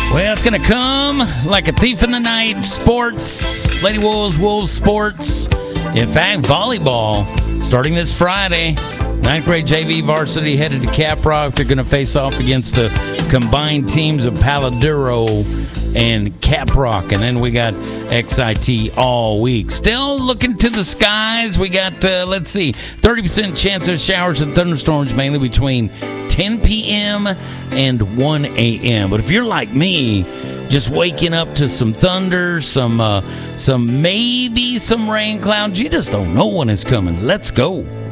Well, it's going to come like a thief in the night. Sports, Lady Wolves sports. In fact, volleyball starting this Friday. 9th grade JV varsity headed to Caprock. They're going to face off against the combined teams of Paladuro and Caprock. And then we got XIT all week. Still looking to the skies. We got, 30% chance of showers and thunderstorms, mainly between 10 p.m. and 1 a.m. But if you're like me, just waking up to some thunder, some maybe some rain clouds, you just don't know when it's coming. Let's go.